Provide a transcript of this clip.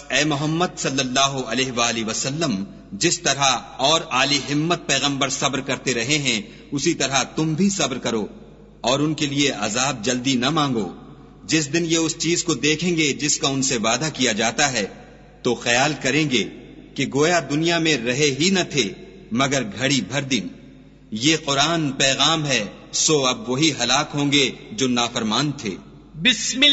ए मोहम्मद सल्लल्लाहु अलैहि वसल्लम, जिस तरह और आली हिम्मत पैगंबर सब्र करते रहे हैं, उसी तरह तुम भी सब्र करो और उनके लिए अजाब जल्दी न मांगो। जिस दिन ये उस चीज को देखेंगे जिसका उनसे वादा किया जाता है, तो ख्याल करेंगे कि गोया दुनिया में रहे ही न थे मगर घड़ी भर दिन। ये कुरान पैगाम है, सो अब वही हलाक होंगे जो नाफरमान थे।